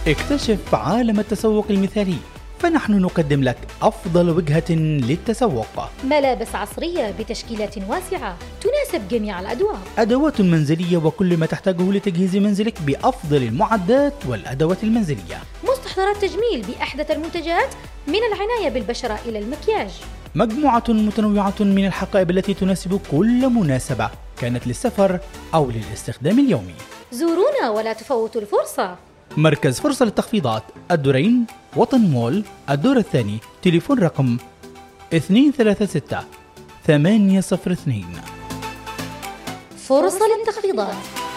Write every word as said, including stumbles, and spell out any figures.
اكتشف عالم التسوق المثالي، فنحن نقدم لك أفضل وجهة للتسوق. ملابس عصرية بتشكيلات واسعة تناسب جميع الأذواق، أدوات منزلية وكل ما تحتاجه لتجهيز منزلك بأفضل المعدات والأدوات المنزلية. مستحضرات تجميل بأحدث المنتجات من العناية بالبشرة إلى المكياج. مجموعة متنوعة من الحقائب التي تناسب كل مناسبة، كانت للسفر أو للاستخدام اليومي. زورونا ولا تفوتوا الفرصة. مركز فرصة للتخفيضات، الدورين، وطن مول، الدور الثاني، تليفون رقم اثنين ثلاثة ستة ثمانية صفر اثنين. فرصة للتخفيضات.